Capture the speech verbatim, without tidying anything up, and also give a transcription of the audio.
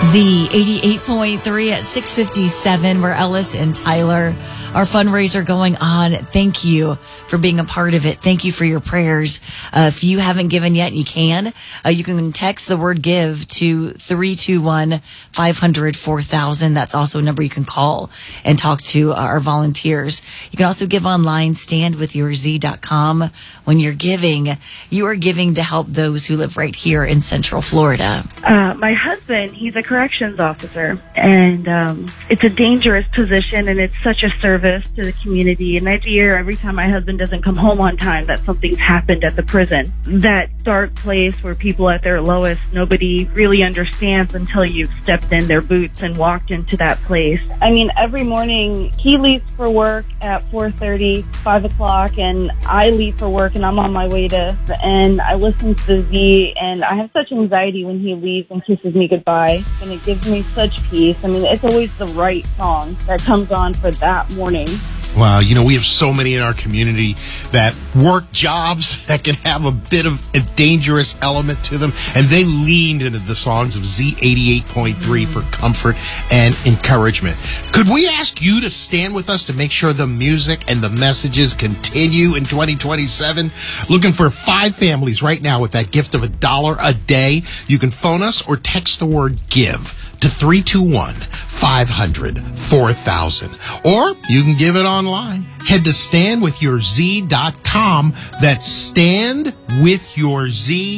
Z eighty-eight point three at six fifty-seven, where Ellis and Tyler, our fundraiser going on. Thank you for being a part of it. Thank you for your prayers. Uh, if you haven't given yet, you can. Uh, you can text the word give to three two one, five hundred, four thousand. That's also a number you can call and talk to our volunteers. You can also give online, stand with your z dot com. When you're giving, you are giving to help those who live right here in Central Florida. Uh, my husband, he's a corrections officer, and um, it's a dangerous position, and it's such a service to the community. And I fear every time my husband doesn't come home on time that something's happened at the prison. That dark place where people at their lowest, nobody really understands until you've stepped in their boots and walked into that place. I mean, every morning he leaves for work at four thirty, five o'clock, and I leave for work, and I'm on my way to, and I listen to the Z, and I have such anxiety when he leaves and kisses me goodbye, and it gives me such peace. I mean, it's always the right song that comes on for that morning. Wow, you know, we have so many in our community that work jobs that can have a bit of a dangerous element to them, and they leaned into the songs of Z eighty-eight point three for comfort and encouragement. Could we ask you to stand with us to make sure the music and the messages continue in twenty twenty-seven? Looking for five families right now with that gift of a dollar a day. You can phone us or text the word give to three two one, five hundred, four thousand. Or you can give it online. Head to stand with your z dot com. That's stand with your z